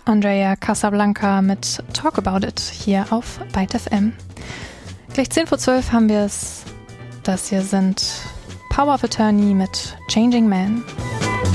Andrea Casablanca mit Talk About It hier auf Byte FM. Gleich 10:12 haben wir es. Das hier sind Power of Attorney mit Changing Man.